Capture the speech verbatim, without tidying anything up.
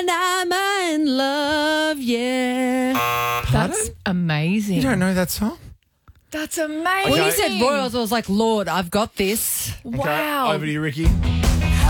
and I'm in love, yeah. Pardon? That's amazing. You don't know that song? That's amazing. When he said Royals, I was like, Lord, I've got this. Wow. Okay, over to you, Ricky.